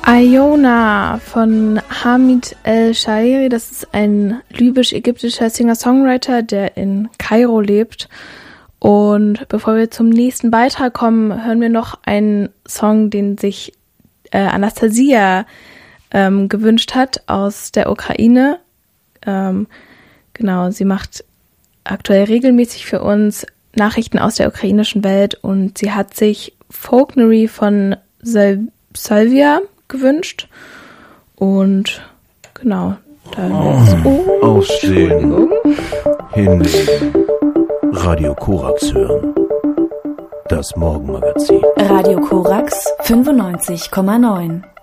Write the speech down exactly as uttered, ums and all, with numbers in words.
Iona von Hamid El-Shairi, das ist ein libysch-ägyptischer Singer-Songwriter, der in Kairo lebt. Und bevor wir zum nächsten Beitrag kommen, hören wir noch einen Song, den sich äh, Anastasia ähm, gewünscht hat aus der Ukraine. Ähm, genau, sie macht aktuell regelmäßig für uns Nachrichten aus der ukrainischen Welt und sie hat sich Folknery von Sal- Salvia gewünscht und genau, da oh, aufstehen, hinlegen, Radio Korax hören, das Morgenmagazin. Radio Korax fünfundneunzig Komma neun.